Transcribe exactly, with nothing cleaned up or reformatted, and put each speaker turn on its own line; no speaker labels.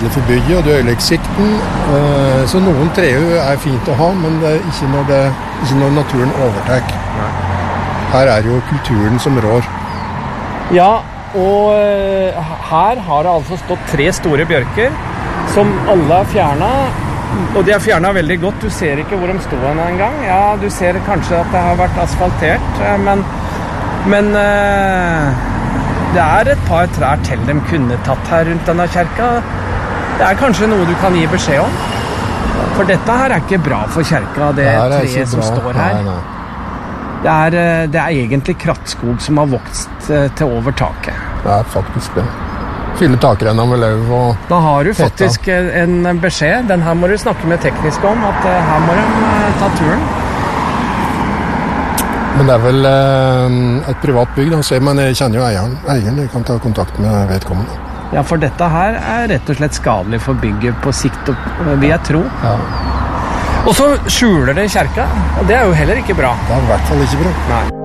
skadelig for bygget, og du ødelegger sikten. Så noen trehus er fint å ha, men det er ikke når, det, ikke når naturen overtar. Her er jo kulturen som rår.
Ja, og her har det altså stått tre store bjørker, som alle er fjernet. Og de er fjernet veldig godt. Du ser ikke hvor de står en gang. Ja, du ser kanskje at det har vært asfaltert, men, men det er et par trær til de kunne tatt her rundt denne kjerka. Det er kanskje noe du kan gi beskjed om. For dette her er ikke bra for kjerka, det treet som står her.
Nei, nei.
Det er, det er egentlig krattskog som har vokst til over taket.
Det er faktisk det. Fylle takrenna med løv og
Da har du faktisk hetta. En beskjed. Den her må du snakke med teknisk om, at her må de ta turen.
Men det er vel eh, et privat bygg, da, så man kjenner jo eieren. Eieren kan ta kontakt med vedkommende.
Ja, for dette her er rett og slett skadelig for bygget på sikt, vil jeg tro.
Ja.
Og så skjuler det kjerka, og det er jo heller ikke bra.
Det er i hvert fall ikke bra.
Nei.